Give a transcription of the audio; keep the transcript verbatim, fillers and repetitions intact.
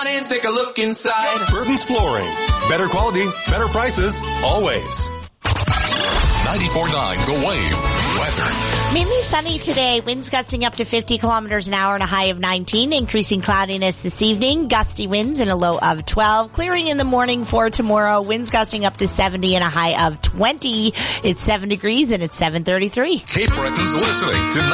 And take a look inside. Burton's Flooring. Better quality, better prices, always. ninety-four point nine The Wave. Weather. Mainly sunny today. Winds gusting up to fifty kilometers an hour and a high of nineteen. Increasing cloudiness this evening. Gusty winds and a low of twelve. Clearing in the morning for tomorrow. Winds gusting up to seventy and a high of twenty. It's seven degrees and it's seven thirty-three. Cape Breton's listening to